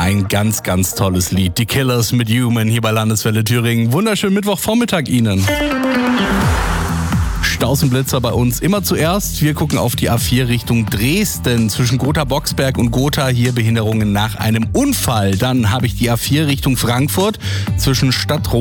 Ein ganz, ganz tolles Lied. Die Killers mit Human hier bei Landeswelle Thüringen. Wunderschönen Mittwochvormittag Ihnen. Staus und Blitzer bei uns immer zuerst. Wir gucken auf die A4 Richtung Dresden. Zwischen Gotha-Boxberg und Gotha hier Behinderungen nach einem Unfall. Dann habe ich die A4 Richtung Frankfurt. Zwischen Stadtrot